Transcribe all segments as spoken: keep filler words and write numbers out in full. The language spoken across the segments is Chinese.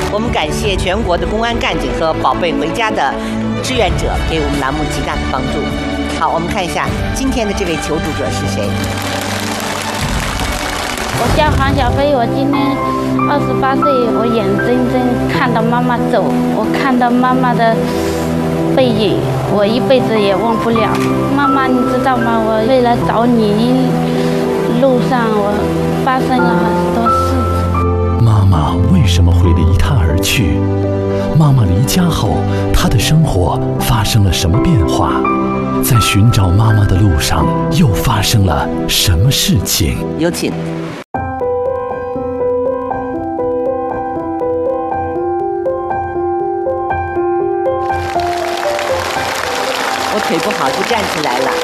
我们感谢全国的公安干警和宝贝回家的志愿者给我们栏目极大的帮助。好，我们看一下今天的这位求助者是谁。 我叫黄小飞，我今年二十八岁，我眼睁睁看到妈妈走，我看到妈妈的背影，我一辈子也忘不了。妈妈，你知道吗？我为了找你，路上我发生了很多事。 妈妈为什么会离她而去？妈妈离家后，她的生活发生了什么变化？在寻找妈妈的路上，又发生了什么事情？ 有请。我腿不好，就站起来了。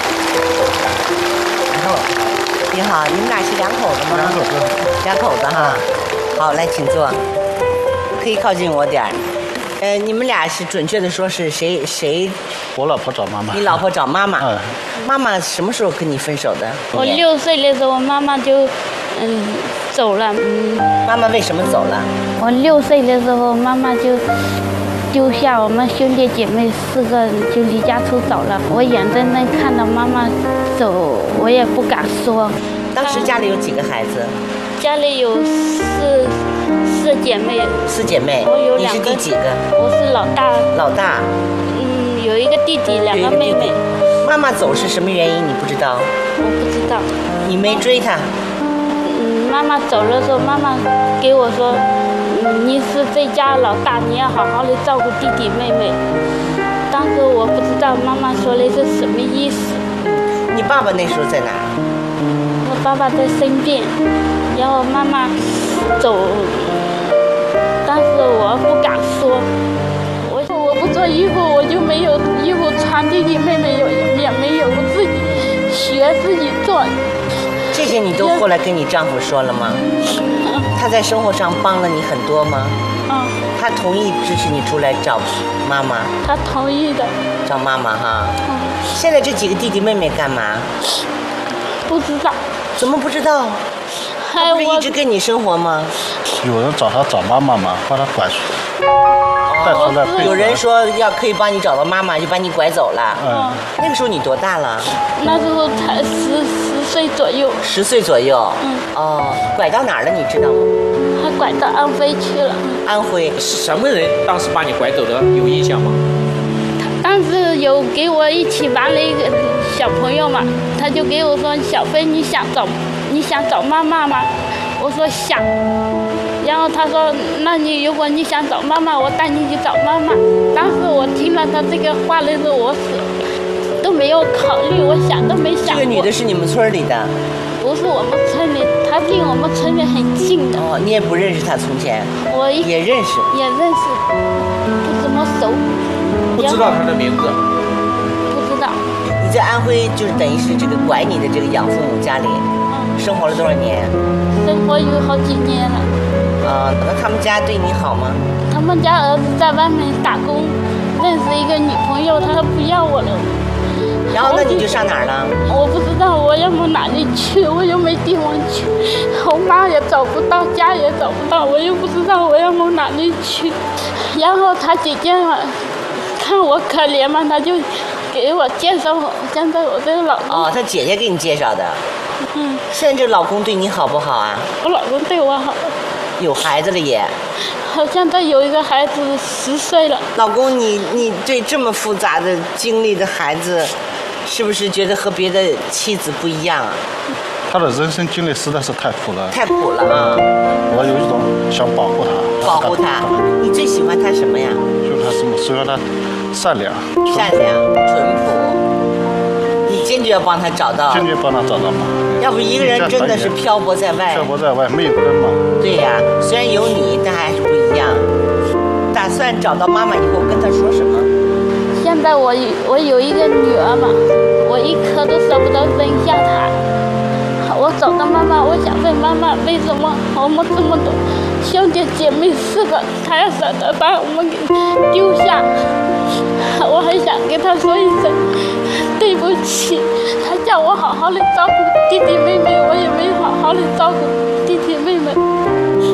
你好，你们俩是两口子吗？ 两口子。 两口子哈。好，来，请坐。可以靠近我点儿。呃，你们俩是准确的说是谁谁？ 我老婆找妈妈。 你老婆找妈妈。 嗯。 妈妈什么时候跟你分手的？ 我六岁的时候，妈妈就嗯走了。嗯。 妈妈为什么走了？ 我六岁的时候，妈妈就丢下我们兄弟姐妹四个人就离家出走了。我眼睁睁看到妈妈走，我也不敢说。 当时家里有几个孩子？ 家里有四四姐妹。 四姐妹。 我有两个。 你是第几个？ 我是老大。 老大。 嗯，有一个弟弟，两个妹妹。 妈妈走是什么原因？你不知道？ 我不知道。 你没追她？ 嗯，妈妈走的时候，妈妈给我说，嗯，你是这家老大，你要好好的照顾弟弟妹妹。当时我不知道妈妈说的是什么意思。 你爸爸那时候在哪？ 我爸爸在生病，然后妈妈走，但是我不敢说。我我不做衣服，我就没有衣服穿，弟弟妹妹有也没有，我自己学自己做。 这些你都后来跟你丈夫说了吗？ 嗯、 他在生活上帮了你很多吗？ 嗯。 他同意支持你出来找妈妈？ 他同意的。 找妈妈哈。 嗯。 现在这几个弟弟妹妹干嘛？ 不知道。 怎么不知道？他不是一直跟你生活吗？ 有人找他找妈妈嘛，把他拐出，带出来。 有人说要可以帮你找到妈妈，就把你拐走了。 嗯。 那个时候你多大了？ 那时候才十十岁左右。 十岁左右。 嗯。 哦，拐到哪儿了？你知道吗？ 他拐到安徽去了。 安徽是什么人当时把你拐走的？有印象吗？ 当时有给我一起玩了一个小朋友嘛，他就给我说：“小飞，你想找你想找妈妈吗？”我说想。然后他说：“那你如果你想找妈妈，我带你去找妈妈。”当时我听了他这个话的时候，我是都没有考虑，我想都没想过。 这个女的是你们村里的？ 不是我们村里，她离我们村里很近的。 哦，你也不认识她从前？ 我也认识， 也认识，不怎么熟。 不知道她的名字？ 不知道。 你在安徽就是等于是这个拐你的这个养父母家里，嗯，生活了多少年？ 生活有好几年了。 啊，那他们家对你好吗？ 他们家儿子在外面打工，认识一个女朋友，他不要我了。 然后那你就上哪儿了？ 我不知道，我要往哪里去，我又没地方去，我妈也找不到，家也找不到，我又不知道我要往哪里去。然后他姐姐嘛，看我可怜嘛，他就给我介绍现在我这个老公。 哦，他姐姐给你介绍的。 嗯。 现在这老公对你好不好啊？ 我老公对我好。 有孩子了也？ 好像他有一个孩子十岁了。 老公，你你对这么复杂的经历的孩子，是不是觉得和别的妻子不一样啊？ 他的人生经历实在是太苦了。 太苦了啊！ 我有一种想保护他。 保护他？你最喜欢他什么呀？ 就是他什么？喜欢他善良。 善良、淳朴。你坚决要帮他找到。 坚决帮他找到嘛。 要不一个人真的是漂泊在外。 漂泊在外，没有根嘛。 对呀、啊，虽然有你，但还是不一样。打算找到妈妈以后跟她说什么？ 现在我我有一个女儿嘛，我一刻都舍不得扔下她。我找到妈妈，我想问妈妈，为什么我们这么多兄弟姐妹四个，她要舍得把我们给丢下？我还想跟她说一声对不起。她叫我好好的照顾弟弟妹妹，我也没好好的照顾弟弟妹妹。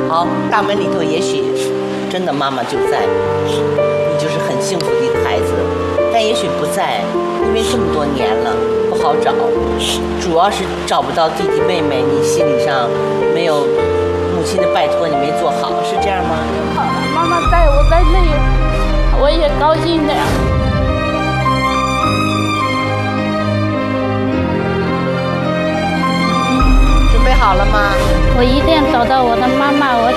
好，大门里头也许真的妈妈就在，你就是很幸福的一个孩子，但也许不在，因为这么多年了不好找，主要是找不到弟弟妹妹，你心理上没有母亲的拜托，你没做好，是这样吗？ 好了，妈妈在我在那里，我也高兴的呀。 准备好了吗？ 我一定找到我的妈妈，我